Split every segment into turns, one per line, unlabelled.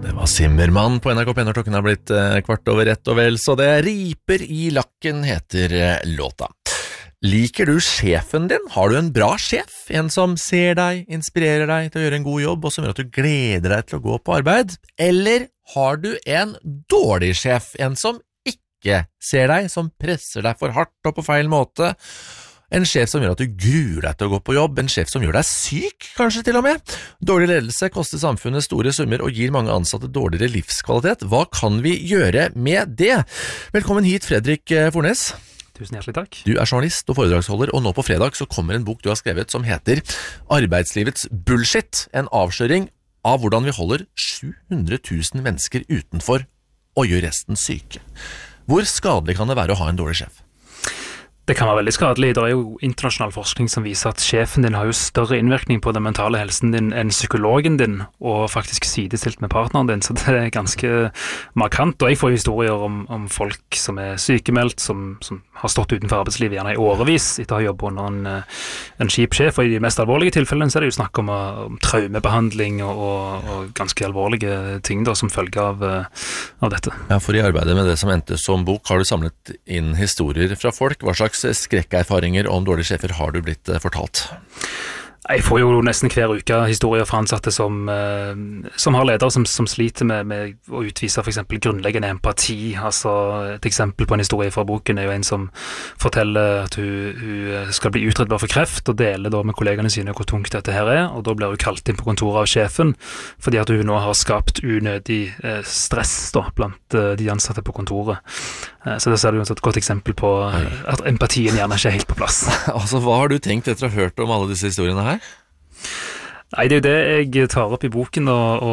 Det var Zimmermann på NRK P når klokken har blitt 1:15 og vel, så det riper i lakken heter låta. Liker du sjefen din? Har du en bra sjef? En som ser deg, inspirerer deg til å gjøre en god jobb, og som gjør at du gleder deg til å gå på arbeid? Eller har du en dårlig sjef? En som ikke ser deg, som presser deg for hardt og på feil måte? En sjef som gjør at du gruer deg til å gå på jobb, en sjef som gjør deg syk, kanskje til og med. Dårlig ledelse koster samfunnet store summer og gir mange ansatte dårligere livskvalitet. Hva kan vi gjøre med det? Velkommen hit, Fredrik Fornes.
Tusen hjertelig takk.
Du er journalist og foredragsholder, og nå på fredag så kommer en bok du har skrevet som heter Arbeidslivets bullshit, en avsløring av hvordan vi holder 700 000 mennesker utenfor og gjør resten syke. Hvor skadelig kan det være å ha en dårlig sjef?
Det kan være veldig skadelig. Det er jo internasjonal forskning som viser at sjefen din har jo større innvirkning på den mentale helsen din enn psykologen din, og faktisk sidestilt med partneren din, så det er ganske markant. Og jeg får historier om folk som er sykemeldt, som har stått utenfor arbeidslivet gjerne i årevis etter å ha jobbet under en kjip sjef, og i de mest alvorlige tilfellene så er det jo snakk om traumebehandling og ganske alvorlige ting da, som følge av dette.
Ja, for i arbeidet med det som endte som bok, har du samlet inn historier fra folk. Hva slags skrekkerfaringer om dårlige sjefer har du blitt fortalt?
Jeg får jo nesten hver uke historier fra ansatte som har ledere som sliter med å utvise for eksempel grunnleggende empati. Altså et eksempel på en historie fra boken er jo en som forteller at hun skal bli utredet for kreft, og deler da med kollegene sine hvor tungt dette her er, og da blir hun kalt inn på kontoret av sjefen, fordi at hun nå har skapt unødig stress da, blant de ansatte på kontoret. Så det ser du et godt eksempel på at empatien gjerne ikke er helt på plass.
Altså, hva har du tenkt etter å ha hørt om alle disse historiene her?
Nei, det er jo det jeg tar opp i boken,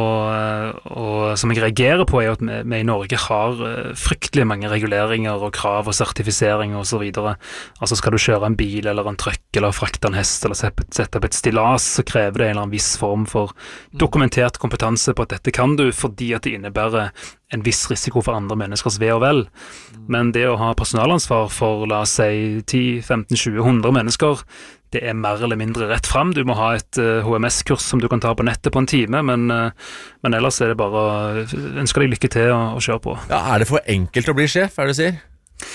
og som jeg reagerer på er jo at vi i Norge har fryktelig mange reguleringer og krav og sertifisering og så videre. Altså skal du kjøre en bil eller en trøkk eller frakte en hest eller sette opp et stillas, så krever det en eller annen viss form for dokumentert kompetanse på at dette kan du, fordi at det innebærer en viss risiko for andre menneskers ve og vel. Men det å ha personalansvar for, la oss si, 10, 15, 20, 100 mennesker, det er mer eller mindre rett frem. Du må ha et HMS-kurs som du kan ta på nettet på en time, men ellers er det bare å ønske deg lykke til å kjøre på.
Ja, er det for enkelt å bli sjef, er det du sier?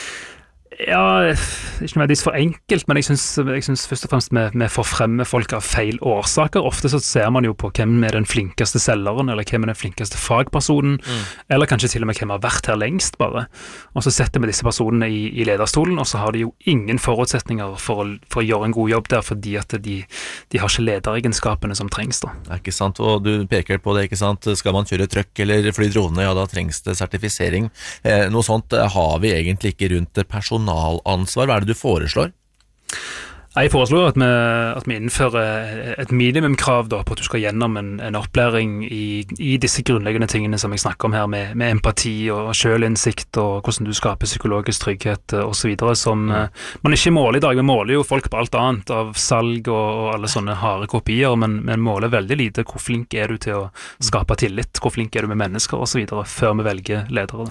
Ja, ikke nødvendigvis for enkelt, men jeg synes først og fremst vi får fremme folk av feil årsaker. Ofte så ser man jo på hvem er den flinkeste selgeren, eller hvem er den flinkeste fagpersonen, eller kanskje til og med hvem har vært her lengst bare. Og så setter vi disse personene i lederstolen, og så har de jo ingen forutsetninger for å gjøre en god jobb der, fordi at de har ikke lederegenskapene som trengs da.
Det er ikke sant, og du peker på det, ikke sant? Skal man kjøre trøkk eller fly drone, ja da trengs det sertifisering. Noe sånt har vi egentlig ikke rundt personalansvar. Hva er det du foreslår? Jeg foreslår at vi innfører et minimumkrav da, på at du skal gjennom en opplæring i disse grunnleggende tingene som jeg snakker om her, med empati og selvinnsikt og hvordan du skaper psykologisk trygghet og så videre, som man ikke måler i dag. Vi måler jo folk på alt annet av salg og alle sånne harde kopier, men måler veldig lite hvor flink er du til å skape tillit, hvor flink er du med mennesker og så videre, før vi velger ledere.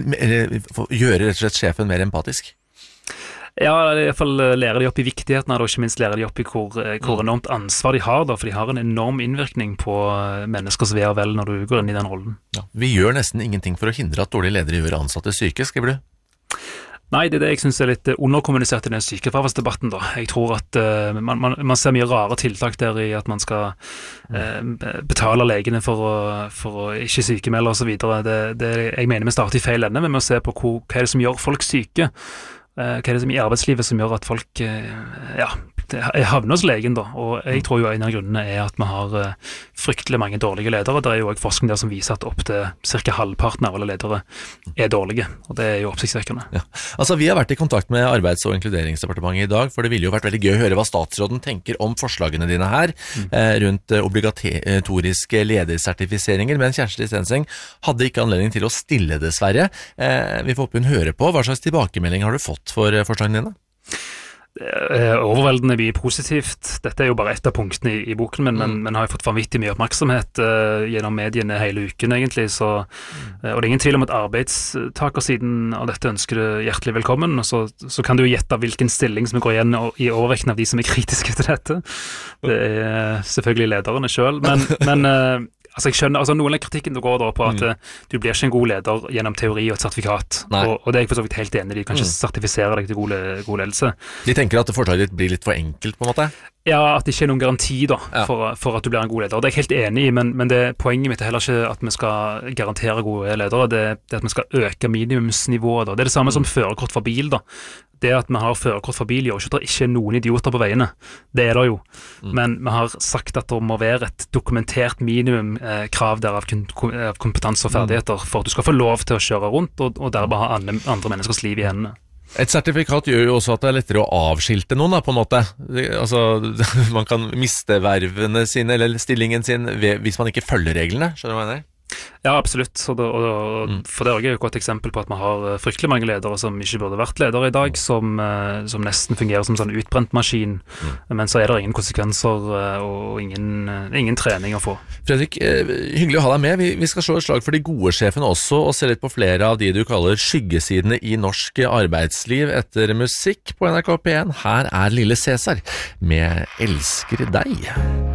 Gjøre rett og slett sjefen mer empatisk?
Ja, i hvert fall lærer de opp i viktigheten, og ikke minst lærer de opp i hvor enormt ansvar de har da, for de har en enorm innvirkning på menneskers ve og vel når du går inn i den rollen. Ja.
Vi gjør nesten ingenting for å hindre at dårlige ledere gjør ansatte syke, skriver du?
Nei, det er det jeg synes er litt underkommunisert i den sykefraværsdebatten da. Jeg tror at man ser mye rare tiltak der i at man skal betale legene for å ikke sykemelde og så videre. Jeg mener vi starter i feil ende, men vi må se på hva er det som gjør folk syke. Hva er det som i arbeidslivet som gjør at folk havner hos legen da, og jeg tror jo en av grunnene er at vi har fryktelig mange dårlige ledere. Det er jo også forskning der som viser at opp til cirka halvparten av alle ledere er dårlige, og det er jo oppsiktsvekkende. Ja.
Altså, vi har vært i kontakt med Arbeids- og inkluderingsdepartementet i dag, for det ville jo vært veldig gøy å høre hva statsråden tenker om forslagene dine her, rundt obligatoriske ledersertifiseringer, men Kjersti Stenseng hadde ikke anledning til å stille dessverre. Vi får håpe hun hører på. Hva slags tilbakemelding har du fått for forslagene dine?
Overveldende mye positivt. Dette er jo bare et av punktene i boken, men har jo fått vanvittig mye oppmerksomhet gjennom mediene hele uken egentlig, og det er ingen tvil om at arbeidstakersiden av dette ønsker det hjertelig velkommen, og så kan du jo gjette hvilken stilling som går igjen i overvekten av de som er kritiske til dette. Det er selvfølgelig lederne selv, men Altså jeg skjønner, noen av kritikken går da på at du blir ikke en god leder gjennom teori og et sertifikat, og det er jeg for så vidt helt enig i. De kan ikke sertifisere deg til god ledelse.
De tenker at forslaget ditt blir litt for enkelt på en måte?
Ja, at det ikke er noen garanti da, for at du blir en god leder. Det er jeg helt enig i, men poenget mitt er heller ikke at vi skal garantere gode ledere, det er at vi skal øke minimumsnivået. Da. Det er det samme som førerkort for bil. Da. Det at vi har førerkort for bil gjør ikke at det ikke er noen idioter på veiene. Det er det jo. Men vi har sagt at det må være et dokumentert minimum krav der av kompetanse og ferdigheter for at du skal få lov til å kjøre rundt og dermed ha andre menneskers liv i hendene.
Et sertifikat gjør jo også at det er lettere å avskilte noen da, på en måte. Altså, man kan miste vervene sine eller stillingen sin hvis man ikke følger reglene, skjønner du hva jeg mener?
Ja, absolutt. For det er jo et godt eksempel på at vi har fryktelig mange ledere som ikke burde vært ledere i dag, som nesten fungerer som sånn utbrent maskin, men så er det ingen konsekvenser og ingen trening å få.
Fredrik, hyggelig å ha deg med. Vi skal slå et slag for de gode sjefene også, og se litt på flere av de du kaller skyggesidene i norsk arbeidsliv etter musikk på NRK P1. Her er Lille Cæsar med Elsker deg.